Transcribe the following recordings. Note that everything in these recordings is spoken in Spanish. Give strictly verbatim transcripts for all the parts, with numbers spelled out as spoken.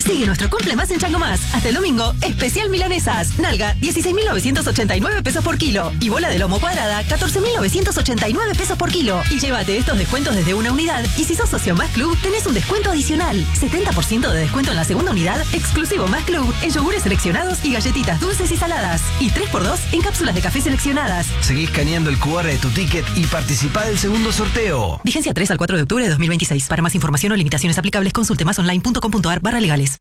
Sigue nuestro cumple más en Chango Más. Hasta el domingo, especial milanesas. Nalga, dieciséis mil novecientos ochenta y nueve pesos por kilo. Y bola de lomo cuadrada, catorce mil novecientos ochenta y nueve pesos por kilo. Y llévate estos descuentos desde una unidad. Y si sos socio Más Club, tenés un descuento adicional. setenta por ciento de descuento en la segunda unidad, exclusivo Más Club, en yogures seleccionados y galletitas dulces y saladas. Y tres por dos en cápsulas de café seleccionadas. Seguí escaneando el cu erre de tu ticket y participá del segundo sorteo. Vigencia tres al cuatro de octubre de dos mil veintiséis. Para más información o limitaciones aplicables, consulte más online punto com punto ar barra legales.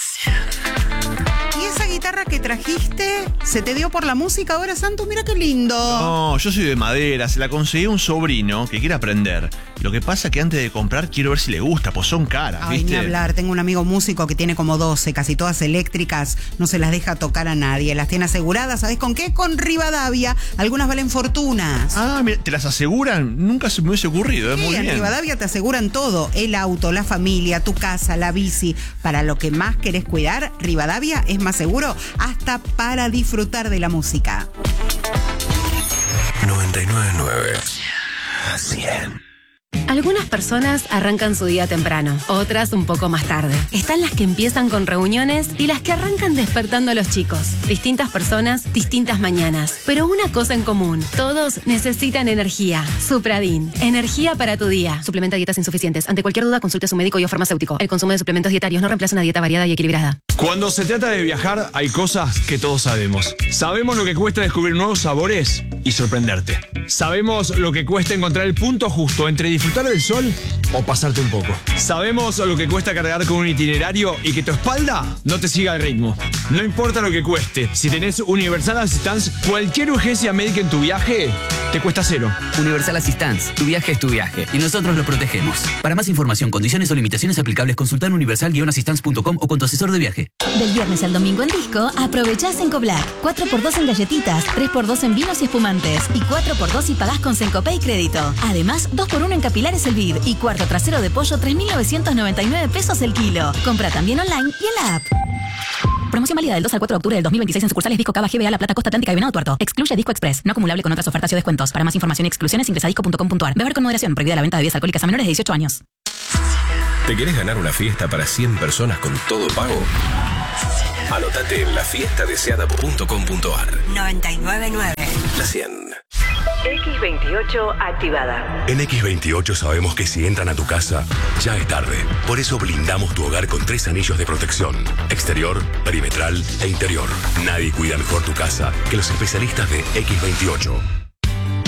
¿Y esa guitarra que trajiste se te dio por la música ahora, Santos? Mira qué lindo. No, yo soy de madera, se la conseguí a un sobrino que quiere aprender. Lo que pasa que antes de comprar quiero ver si le gusta, pues son caras, Ay, ¿viste? ni hablar, tengo un amigo músico que tiene como doce, casi todas eléctricas, no se las deja tocar a nadie, las tiene aseguradas, ¿sabes con qué? Con Rivadavia, algunas valen fortunas. Ah, mira, ¿te las aseguran? Nunca se me hubiese ocurrido, es Sí, muy en bien. Rivadavia te aseguran todo, el auto, la familia, tu casa, la bici, para lo que más querés cuidar, Rivadavia es más seguro, hasta para disfrutar de la música. noventa y nueve punto nueve. cien. Algunas personas arrancan su día temprano, otras un poco más tarde. Están las que empiezan con reuniones y las que arrancan despertando a los chicos. Distintas personas, distintas mañanas. Pero una cosa en común, todos necesitan energía. Supradin, energía para tu día. Suplementa dietas insuficientes. Ante cualquier duda, consulte a su médico y o farmacéutico. El consumo de suplementos dietarios no reemplaza una dieta variada y equilibrada. Cuando se trata de viajar, hay cosas que todos sabemos. Sabemos lo que cuesta descubrir nuevos sabores y sorprenderte. Sabemos lo que cuesta encontrar el punto justo entre disfrutar del sol o pasarte un poco. Sabemos lo que cuesta cargar con un itinerario y que tu espalda no te siga el ritmo. No importa lo que cueste, si tenés Universal Assistance, cualquier urgencia médica en tu viaje te cuesta cero. Universal Assistance, tu viaje es tu viaje y nosotros lo protegemos. Para más información, condiciones o limitaciones aplicables, consultar universal assistance punto com o con tu asesor de viaje. Del viernes al domingo en Disco, aprovechás en Coblac. cuatro por dos en galletitas, tres por dos en vinos y espumantes y cuatro por dos si pagás con Sencopay Crédito. Además, dos por uno en capilares el vid y cuarto trasero de pollo tres mil novecientos noventa y nueve pesos el kilo. Compra también online y en la app. Promoción válida del dos al cuatro de octubre del dos mil veintiséis en sucursales Disco Cava, G B A, La Plata, Costa Atlántica y Venado Tuerto. Excluye Disco Express. No acumulable con otras ofertas o descuentos. Para más información y exclusiones ingresa a disco punto com punto ar. Beber con moderación. Prohibida la venta de bebidas alcohólicas a menores de dieciocho años. ¿Te querés ganar una fiesta para cien personas con todo pago? Anótate en la fiesta deseada punto com punto ar. noventa y nueve punto nueve. La cien. equis veintiocho activada. En equis veintiocho sabemos que si entran a tu casa, ya es tarde. Por eso blindamos tu hogar con tres anillos de protección: exterior, perimetral e interior. Nadie cuida mejor tu casa que los especialistas de equis veintiocho.